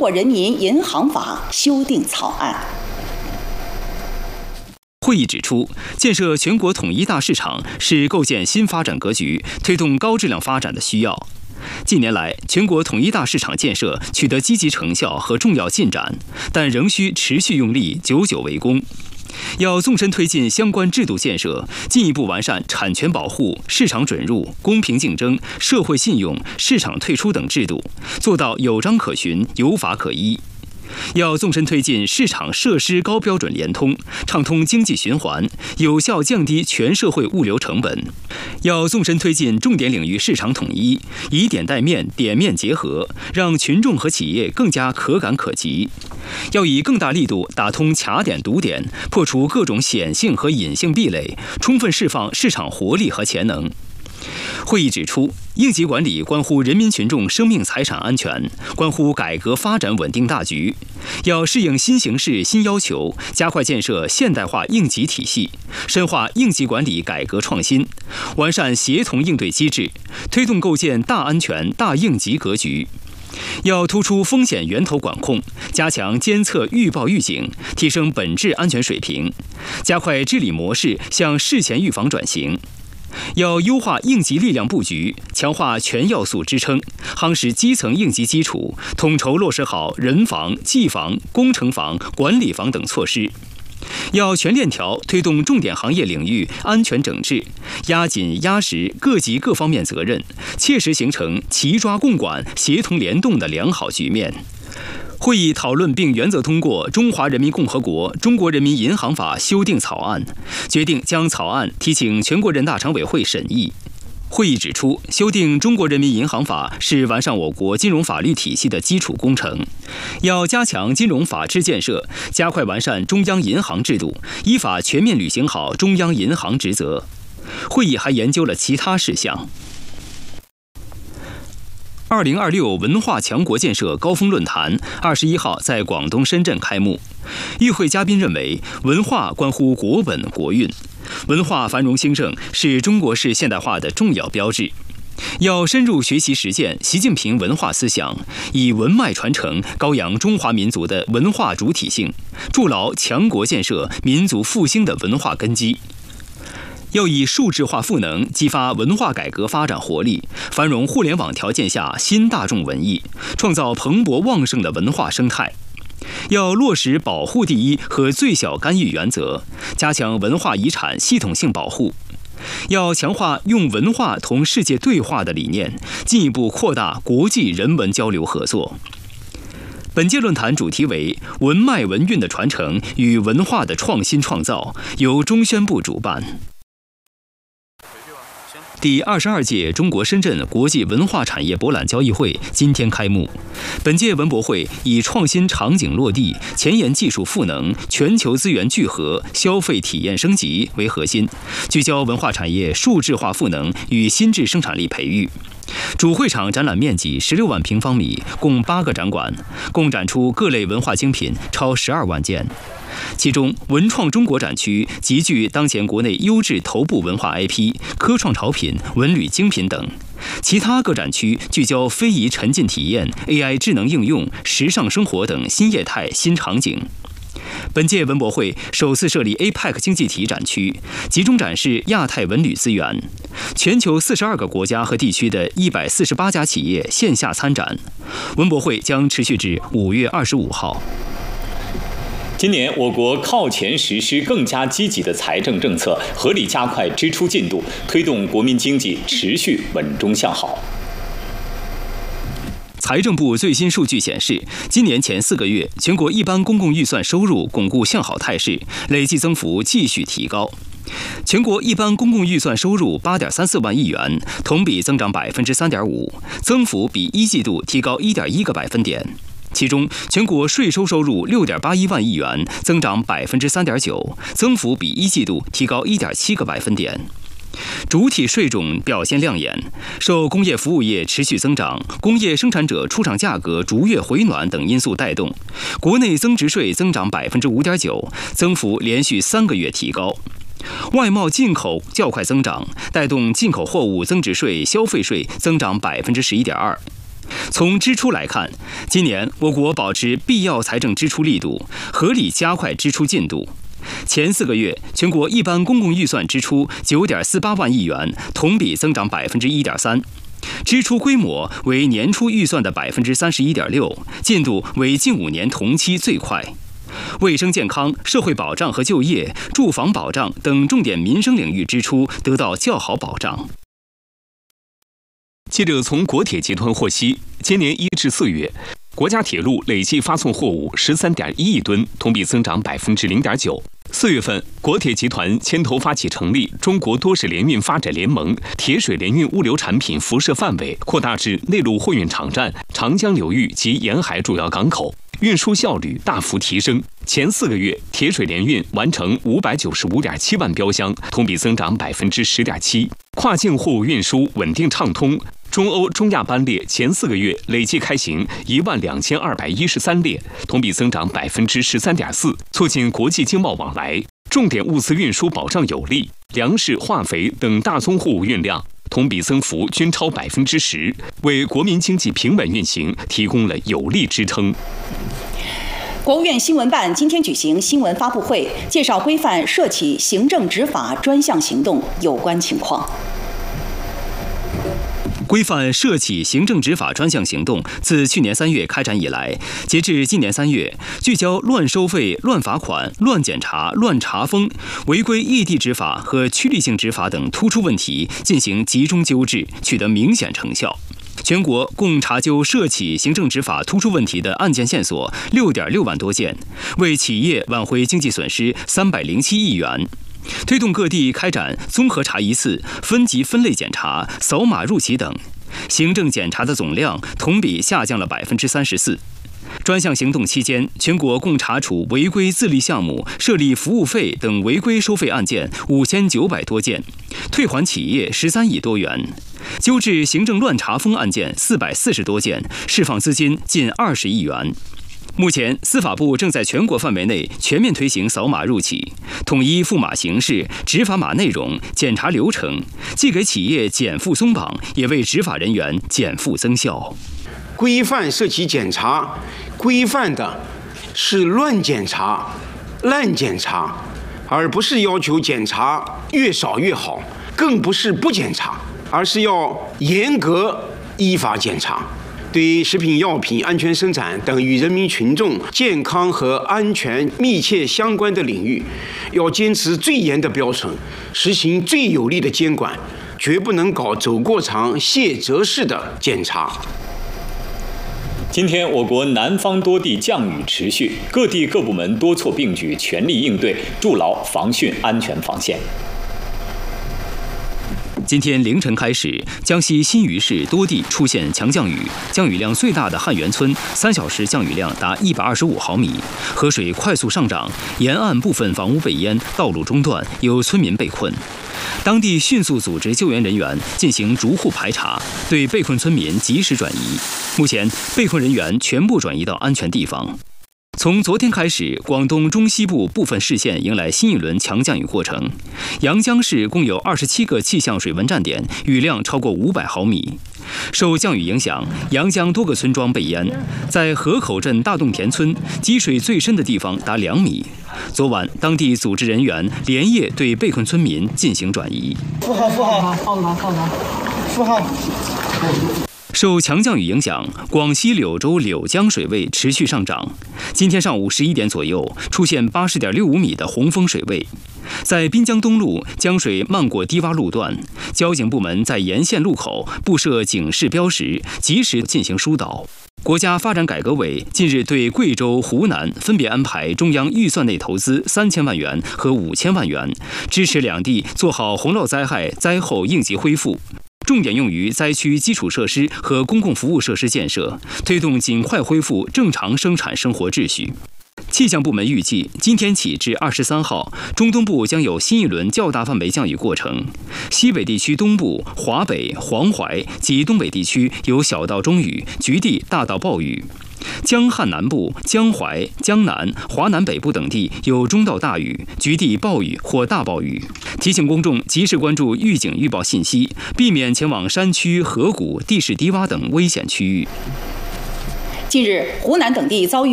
国人民银行法》修订草案。 会议指出，建设全国统一大市场是构建新发展格局、推动高质量发展的需要。近年来，全国统一大市场建设取得积极成效和重要进展，但仍需持续用力，久久为功。要纵深推进相关制度建设，进一步完善产权保护、市场准入、公平竞争、社会信用、市场退出等制度，做到有章可循、有法可依。要纵深推进市场设施高标准联通，畅通经济循环，有效降低全社会物流成本。要纵深推进重点领域市场统一，以点带面、点面结合，让群众和企业更加可感可及。要以更大力度打通卡点堵点，破除各种显性和隐性壁垒，充分释放市场活力和潜能。会议指出，应急管理关乎人民群众生命财产安全，关乎改革发展稳定大局。要适应新形势新要求，加快建设现代化应急体系，深化应急管理改革创新，完善协同应对机制，推动构建大安全大应急格局。要突出风险源头管控，加强监测预报预警，提升本质安全水平，加快治理模式向事前预防转型。要优化应急力量布局，强化全要素支撑，夯实基层应急基础，统筹落实好人防、技防、工程防、管理防等措施。要全链条推动重点行业领域安全整治，压紧压实各级各方面责任，切实形成齐抓共管、协同联动的良好局面。会议讨论并原则通过《中华人民共和国中国人民银行法》修订草案，决定将草案提请全国人大常委会审议。会议指出，修订《中国人民银行法》是完善我国金融法律体系的基础工程，要加强金融法治建设，加快完善中央银行制度，依法全面履行好中央银行职责。会议还研究了其他事项。2026文化强国建设高峰论坛21号在广东深圳开幕。与会嘉宾认为，文化关乎国本国运，文化繁荣兴盛是中国式现代化的重要标志。要深入学习实践习近平文化思想，以文脉传承，高扬中华民族的文化主体性，筑牢强国建设、民族复兴的文化根基。要以数字化赋能激发文化改革发展活力，繁荣互联网条件下新大众文艺，创造蓬勃旺盛的文化生态。要落实保护第一和最小干预原则，加强文化遗产系统性保护。要强化用文化同世界对话的理念，进一步扩大国际人文交流合作。本届论坛主题为“文脉文韵的传承与文化的创新创造”，由中宣部主办。第22届中国深圳国际文化产业博览交易会今天开幕。本届文博会以创新场景落地、前沿技术赋能、全球资源聚合、消费体验升级为核心，聚焦文化产业数字化赋能与新质生产力培育。主会场展览面积16万平方米，共8个展馆，共展出各类文化精品超12万件。其中，文创中国展区集聚当前国内优质头部文化 IP、科创潮品、文旅精品等；其他各展区聚焦非遗沉浸体验、AI 智能应用、时尚生活等新业态新场景。本届文博会首次设立 APEC 经济体展区，集中展示亚太文旅资源。全球42个国家和地区的148家企业线下参展。文博会将持续至5月25号。 今年，我国靠前实施更加积极的财政政策，合理加快支出进度，推动国民经济持续稳中向好。 财政部最新数据显示，今年前4个月，全国一般公共预算收入巩固向好态势，累计增幅继续提高。全国一般公共预算收入8.34万亿元，同比增长3.5%，增幅比一季度提高1.1个百分点。其中，全国税收收入6.81万亿元，增长3.9%，增幅比一季度提高1.7个百分点。主体税种表现亮眼，受工业服务业持续增长、工业生产者出厂价格逐月回暖等因素带动，国内增值税增长5.9%，增幅连续3个月提高。外贸进口较快增长，带动进口货物增值税、消费税增长11.2%。 从支出来看，今年我国保持必要财政支出力度，合理加快支出进度。前4个月，全国一般公共预算支出9.48万亿元，同比增长1.3%，支出规模为年初预算的31.6%，进度为近5年同期最快。卫生健康、社会保障和就业、住房保障等重点民生领域支出得到较好保障。 记者从国铁集团获悉，今年1至4月，国家铁路累计发送货物13.1亿吨，同比增长0.9%。4月份，国铁集团牵头发起成立中国多式联运发展联盟，铁水联运物流产品辐射范围扩大至内陆货运场站、长江流域及沿海主要港口，运输效率大幅提升。前4个月，铁水联运完成595.7万标箱，同比增长10.7%。跨境货物运输稳定畅通。中欧、中亚班列前4个月累计开行12213列，同比增长13.4%，促进国际经贸往来。重点物资运输保障有力，粮食、化肥等大宗货物运量同比增幅均超10%，为国民经济平稳运行提供了有力支撑。 国务院新闻办今天举行新闻发布会，介绍规范涉企行政执法专项行动有关情况。 规范涉企行政执法专项行动自去年3月开展以来，截至今年3月，聚焦乱收费、乱罚款、乱检查、乱查封、违规异地执法和趋利性执法等突出问题进行集中纠治，取得明显成效。全国共查究涉企行政执法突出问题的案件线索6.6万多件，为企业挽回经济损失307亿元。推动各地开展综合查一次、分级分类检查、扫码入企等，行政检查的总量同比下降了34%。专项行动期间，全国共查处违规自立项目、设立服务费等违规收费案件5900多件，退还企业13亿多元，纠治行政乱查封案件440多件，释放资金近20亿元。目前，司法部正在全国范围内全面推行扫码入企，统一付码形式、执法码内容、检查流程，既给企业减负松绑，也为执法人员减负增效。 规范涉企检查，规范的是乱检查、滥检查，而不是要求检查越少越好，更不是不检查，而是要严格依法检查。对食品药品安全生产等与人民群众健康和安全密切相关的领域，要坚持最严的标准，实行最有力的监管，绝不能搞走过场、卸责式的检查。 今天，我国南方多地降雨持续，各地各部门多措并举，全力应对，筑牢防汛安全防线。 今天凌晨开始，江西新余市多地出现强降雨，降雨量最大的汉源村3小时降雨量达125毫米，河水快速上涨，沿岸部分房屋被淹，道路中断，有村民被困。当地迅速组织救援人员进行逐户排查，对被困村民及时转移。目前，被困人员全部转移到安全地方。从昨天开始，广东中西部部分市县迎来新一轮强降雨过程。阳江市共有27个气象水文站点，雨量超过500毫米。受降雨影响，阳江多个村庄被淹，在河口镇大洞田村，积水最深的地方达2米。昨晚，当地组织人员连夜对被困村民进行转移。 4号，4号。 受强降雨影响，广西柳州柳江水位持续上涨。今天上午11点左右，出现80.65米的洪峰水位。在滨江东路，江水漫过低洼路段，交警部门在沿线路口布设警示标识，及时进行疏导。国家发展改革委近日对贵州、湖南分别安排中央预算内投资3000万元和5000万元，支持两地做好洪涝灾害灾后应急恢复。重点用于灾区基础设施和公共服务设施建设，推动尽快恢复正常生产生活秩序。气象部门预计，今天起至23号，中东部将有新一轮较大范围降雨过程。西北地区东部、华北、黄淮及东北地区有小到中雨，局地大到暴雨。 江汉南部、江淮、江南、华南北部等地有中到大雨，局地暴雨或大暴雨。提醒公众及时关注预警预报信息，避免前往山区、河谷、地势低洼等危险区域。 近日，湖南等地遭遇